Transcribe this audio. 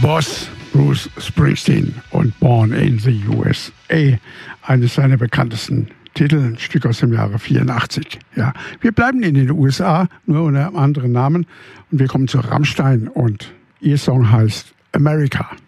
Boss Bruce Springsteen und Born in the USA, eines seiner bekanntesten Titel, ein Stück aus dem Jahre 84. Ja, wir bleiben in den USA, nur unter einem anderen Namen, und wir kommen zu Rammstein und ihr Song heißt America.